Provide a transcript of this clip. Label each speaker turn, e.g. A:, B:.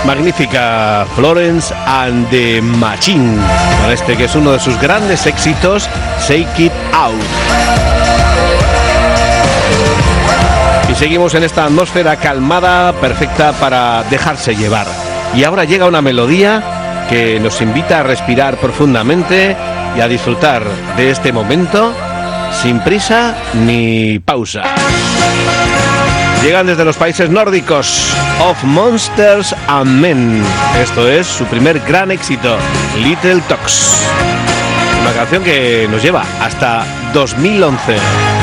A: magnífica Florence and the Machine, con este que es uno de sus grandes éxitos, Shake It Out. Y seguimos en esta atmósfera calmada, perfecta para dejarse llevar. Y ahora llega una melodía que nos invita a respirar profundamente y a disfrutar de este momento sin prisa ni pausa. Llegan desde los países nórdicos, Of Monsters and Men. Esto es su primer gran éxito, Little Talks. Una canción que nos lleva hasta 2011.